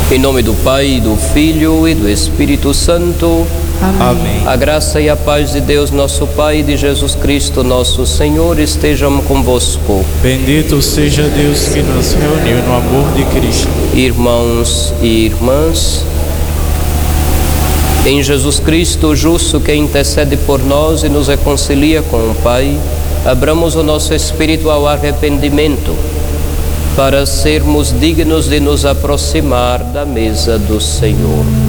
Em nome do Pai, do Filho e do Espírito Santo. Amém. A graça e a paz de Deus, nosso Pai, e de Jesus Cristo, nosso Senhor, estejam convosco. Bendito seja Deus que nos reuniu no amor de Cristo. Irmãos e irmãs, em Jesus Cristo, justo, que intercede por nós e nos reconcilia com o Pai, abramos o nosso espírito ao arrependimento, para sermos dignos de nos aproximar da mesa do Senhor.